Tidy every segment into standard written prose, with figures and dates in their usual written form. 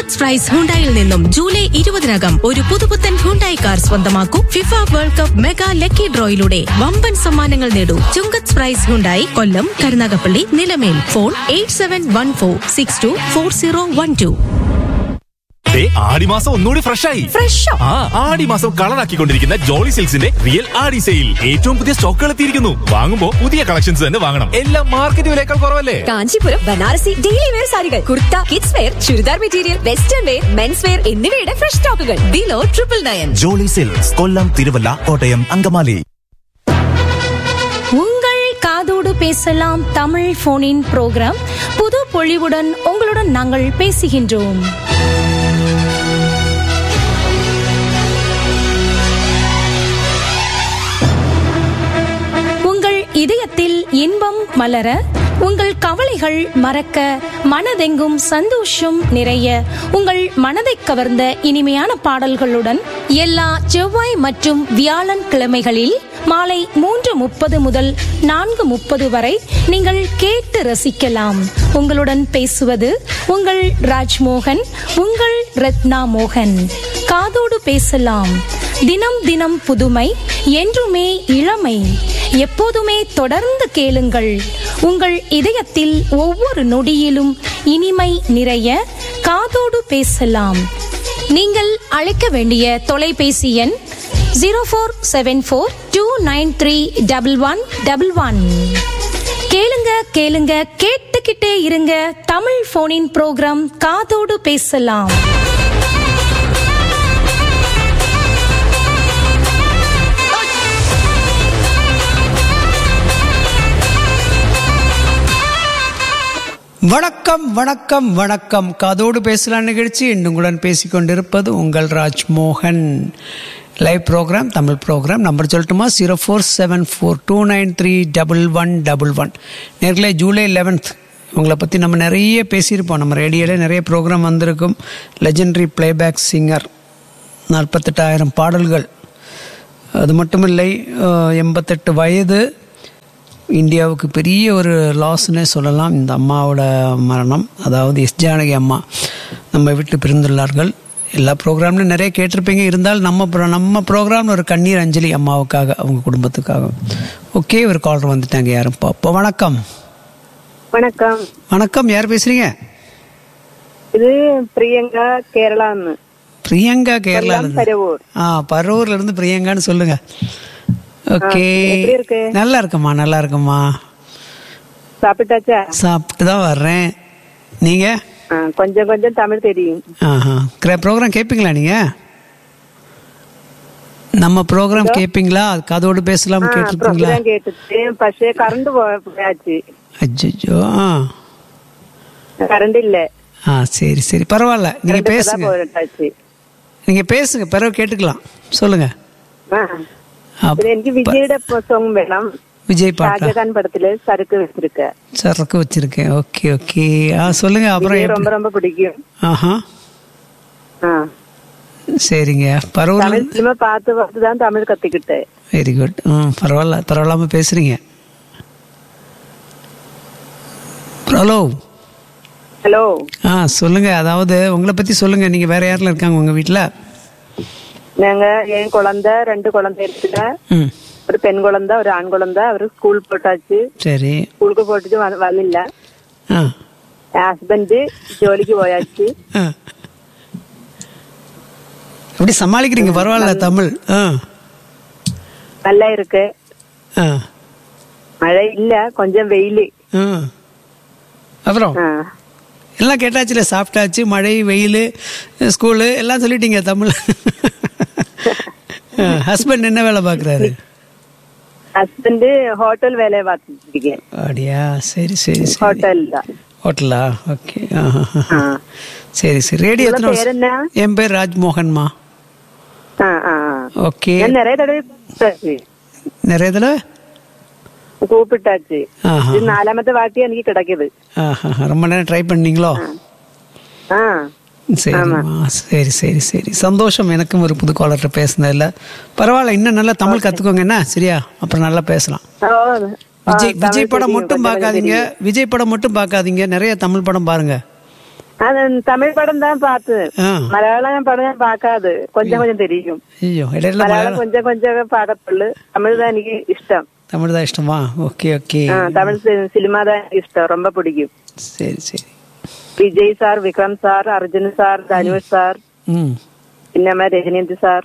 ചുങ്കത്ത് price ഹുണ്ടായിൽ നിന്നും July 20-നകം ഒരു പുതുപുത്തൻ ഹുണ്ടായി കാർ സ്വന്തമാക്കൂ. FIFA world cup mega lucky ഡ്രോയിലൂടെ വമ്പൻ സമ്മാനങ്ങൾ നേടൂ. ചുങ്കത്ത് പ്രൈസ് ഹുണ്ടായി, കൊല്ലം, കരുനാഗപ്പള്ളി, നിലമേൽ. ഫോൺ 8714624012. ആടിമാസം ഒന്നുകൂടി ഫ്രഷായി. ആടിമാസം കളറാക്കിക്കൊണ്ടിരിക്കുന്ന ജോളി സിൽക്സിന്റെ റിയൽ ആടി സെയിൽ. ഏറ്റവും പുതിയ സ്റ്റോക്കുകൾ എത്തിയിരിക്കുന്നു. വാങ്ങുമ്പോ പുതിയ കളക്ഷൻസ് തന്നെ വാങ്ങണം. എല്ലാം മാർക്കറ്റ് വിലയേക്കാൾ കുറവല്ലേ? കാഞ്ചീപുരം ബനാറസി ഡെയിലി വെയർ സാരികൾ, kurta, kids wear, churidar material, western wear, men's wear എന്നിവയുടെ ഫ്രഷ് സ്റ്റോക്കുകൾ ബിലോ 999. ജോളി സിൽക്സ്, കൊല്ലം, തിരുവല്ല, കോട്ടയം, അങ്കമാലി. உங்கள் காதோடு பேசலாம் தமிழ் போனின் புரோகிராம் புது பொழிவுடன் உங்களுடன் நாங்கள் பேசுகின்றோம். உங்கள் இதயத்தில் இன்பம் மலர, உங்கள் கவலைகள் மறக்க, மனதெங்கும் சந்தோஷம் நிறைய, உங்கள் மனதை கவர்ந்த இனிமையான பாடல்களுடன் எல்லா செவ்வாய் மற்றும் வியாழன் கிழமைகளில் மாலை 3:30 முதல் 4:30 வரை நீங்கள் கேட்டு ரசிக்கலாம். உங்களுடன் பேசுவது உங்கள் ராஜ்மோகன், உங்கள் ரத்னா மோகன். காதோடு பேசலாம். தினம் தினம் புதுமை, என்றுமே இளமை. எப்போதுமே தொடர்ந்து கேளுங்கள். உங்கள் இதயத்தில் ஒவ்வொரு நொடியிலும் இனிமை நிறைய காதோடு பேசலாம். நீங்கள் அழைக்க வேண்டிய தொலைபேசி எண் 0474293111. கேளுங்க கேளுங்க, கேட்டுக்கிட்டே இருங்க. தமிழ் போனின் புரோகிராம் காதோடு பேசலாம். வணக்கம் வணக்கம் வணக்கம். காதோடு பேசலாம் நிகழ்ச்சி உங்களுடன் பேசிக்கொண்டிருப்பது உங்கள் Rajmohan. Live program, Tamil program. Number சொல்லட்டுமா? 0474293111. நேர்களே, ஜூலை 11th உங்களை பற்றி நம்ம நிறைய பேசியிருப்போம். நம்ம ரேடியோவில் நிறைய ப்ரோக்ராம் வந்திருக்கும். லெஜெண்டரி பிளேபேக் சிங்கர், 48,000 பாடல்கள். அது மட்டும் இல்லை, 88 வயது. இந்தியாவுக்கு பெரிய ஒரு லாஸ்ன்னே சொல்லலாம் இந்த அம்மாவோட மரணம். அதாவது எஸ் ஜானகி அம்மா நம்ம விட்டு பிரிந்துள்ளார்கள். எல்லா ப்ரோக்ராம்லையும் நிறைய கேட்டிருப்பீங்க. இருந்தாலும் நம்ம ப்ரோக்ராமில் ஒரு கண்ணீர் அஞ்சலி அம்மாவுக்காக, அவங்க குடும்பத்துக்காக. ஓகே, ஒரு காலர் வந்துட்டாங்க. யாரும் பாப்போம். வணக்கம். வணக்கம். வணக்கம். யார் பேசுறீங்க? இது பிரியங்கா, கேரளான்னு. பிரியங்கா, கேரளா. பரவூர். பரவூர்ல இருந்து பிரியங்கான்னு சொல்லுங்க. ஓகே, நல்லா இருக்கம்மா, நல்லா இருக்கம்மா. சாப்பிட்டாச்சா? சாப்பிட்டு தான் வர்றேன். நீங்க? கொஞ்சம் கொஞ்சம் தமிழ் தெரியும். ப்ரோக்ராம் கேட்பீங்களா நீங்க? நம்ம ப்ரோக்ராம் கேட்பீங்களா? காதோடு பேசலாம் கேட்டிருப்பீங்களா? கேட்டுச்சு, பஷே கரண்ட் போயாச்சு. அச்சோ, கரண்ட் இல்ல. சரி சரி, பரவாயில்ல. நீங்க பேசுங்க, நீங்க பேசுங்க, பிறகு கேட்டுக்கலாம். சொல்லுங்க. எனக்கு விஜயோட சாங் வேணும். விஜய் பாட்டு, ஷாஜகான் படத்துல சரக்கு வச்சிருக்கேன். சரக்கு வச்சிருக்கேன். ஓகே ஓகே, சொல்லுங்க. அப்புறம் ரொம்ப ரொம்ப பிடிக்கும். சரிங்க. பரவாயில்ல, தமிழ் பார்த்து பார்த்து தான் தமிழ் கத்துக்கிட்டேன். Very good. பரவாயில்ல, பரவாயில்லாம பேசுறீங்க. Hello hello. சொல்லுங்க. அதாவது உங்களை பத்தி சொல்லுங்க. நீங்க வேற யாரெல்லாம் இருக்காங்க உங்க வீட்டுல? நாங்க என் குழந்தை, 2 குழந்தை இருக்குங்க. ஒரு பெண் குழந்தை, ஒரு ஆண் குழந்தை. அவரு ஸ்கூல் போட்டாச்சு. சரி. ஸ்கூலுக்கு போட்டுட்டு வரல. ஹஸ்பண்ட் ஜோலிக்கு போயாச்சு. எப்படி சமாளிக்கிறீங்க? பரவாயில்ல, தமிழ் நல்லா இருக்கு. மழை இல்ல, கொஞ்சம் வெயில். அப்புறம் எல்லாம் கேட்டாச்சுல, சாப்பிட்டாச்சு. மழை, வெயில், ஸ்கூலு எல்லாம் சொல்லிட்டீங்க. தமிழ். ஹஸ்பண்ட் என்ன வேலை பாக்குறாரு? ஹஸ்பண்ட் ஹோட்டல் வேலை பார்த்துட்டு. அப்படியா? சரி சரி. ஹோட்டல் தான். ஹோட்டலா? ஓகே. சரி சரி. ரேடியோ எத்தனை? என் பேர் ராஜ்மோகன்மா. ஓகே. நிறைய தடவை நிறைய தடவை கூப்பிட்டாச்சு. 4வது வாட்டி எனக்கு கிடைக்குது. ரொம்ப நேரம் ட்ரை பண்ணீங்களோ? சரி சரி சரி, சந்தோஷம். எனக்கும் ஒரு புது காலர்கிட்ட பேசுனதில்ல. பரவாயில்ல, இன்னும் நல்லா தமிழ் கத்துக்கோங்க என்ன, சரியா? அப்புறம் நல்லா பேசலாம். விஜய் படம் மட்டும் பார்க்காதீங்க, விஜய் படம் மட்டும் பார்க்காதீங்க, நிறைய தமிழ் படம் பாருங்க. அது தமிழ் படம் தான் பார்த்தேன். மலையாளம் படம் ഞാൻ பார்க்காது. கொஞ்சம் கொஞ்சம் தெரியும். ஐயோ, இடையில மலையாளம் கொஞ்சம் கொஞ்சம் பார்க்கത്തുള്ളൂ. தமிழ் தான் എനിക്ക് ഇഷ്ടം. தமிழ் தான் இஷ்டமா? Okay okay. தமிழ் சினிமா தான் எனக்கு இஷ்டம், ரொம்ப பிடிக்கும். சரி சரி. Vijay sir, Vikram sir, Arjun sir, Dhanush sir, പിന്നെ രജനീന്ദ് സാർ,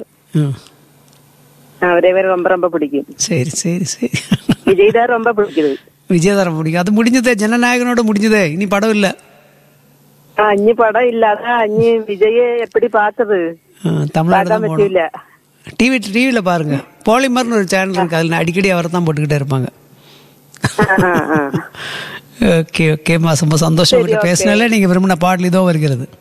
அவரே ரொம்ப ரொம்ப பிடிக்கும். சரி சரி சரி. விஜய் தான் ரொம்ப பிடிக்குது. விஜய் தான் பிடிக்கும். அது முடிஞ்சதே, ஜனநாயகனோட முடிஞ்சதே, இனி படம் இல்ல. அஞ்சு படம் இல்லாத அஞ்சு விஜய எப்படி பார்த்தது? தமிழ்நாடு டிவில பாருங்க. பாலிமர்னு ஒரு சேனல் இருக்கு, அதுல அடிக்கடி அவரை தான் போட்டுக்கிட்டே இருப்பாங்க. ஓகே ஓகேம்மா, ரொம்ப சந்தோஷம் பேசினாலே. நீங்க விரும்பின பாடல் இதோ வருகிறது.